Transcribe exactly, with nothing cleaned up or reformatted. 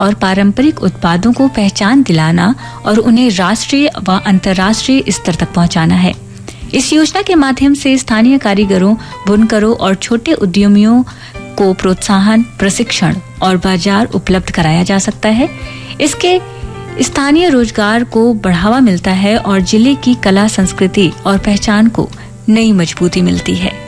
और पारंपरिक उत्पादों को पहचान दिलाना और उन्हें राष्ट्रीय व अंतर्राष्ट्रीय स्तर तक पहुंचाना है। इस योजना के माध्यम से स्थानीय कारीगरों, बुनकरों और छोटे उद्यमियों को प्रोत्साहन, प्रशिक्षण और बाजार उपलब्ध कराया जा सकता है। इसके स्थानीय रोजगार को बढ़ावा मिलता है और जिले की कला, संस्कृति और पहचान को नई मजबूती मिलती है।